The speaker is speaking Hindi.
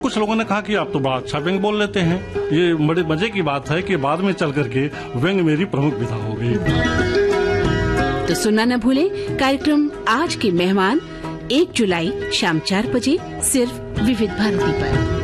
कुछ लोगों ने कहा कि आप तो बड़ा अच्छा व्यंग बोल लेते हैं। ये बड़े मजे की बात है कि बाद में चल करके व्यंग मेरी प्रमुख विधा हो गई। तो सुनना न भूलें कार्यक्रम आज के मेहमान 1 जुलाई शाम 4 बजे सिर्फ विविध भारती पर।